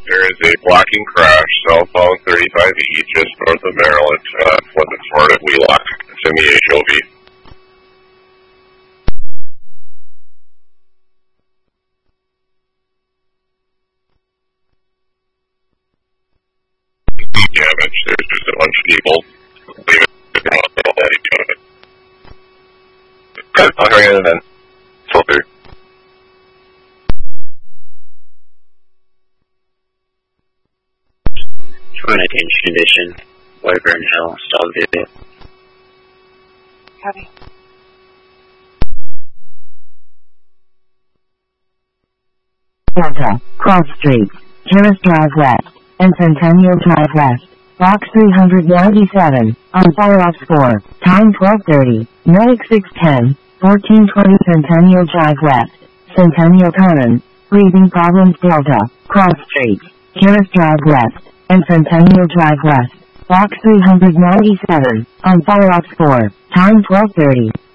There is a blocking crash, southbound 35E, just north of Maryland, Plymouth, Florida, Wheelock. It's in the HOV. Damage. There's just a bunch of people. Leave it. I'll hurry in and then filter. Joint attention condition. Wyvern Hill, stall video. Copy. Delta, Cross Street, Terrace Drive West, and Centennial Drive West. Box 397, on follow-up score, time 12:30, medic 610, 1420 Centennial Drive West, Centennial Common, breathing problems Delta, Cross Street, Terrace Drive West, and Centennial Drive West. Box 397, on follow-up score, time 12:30.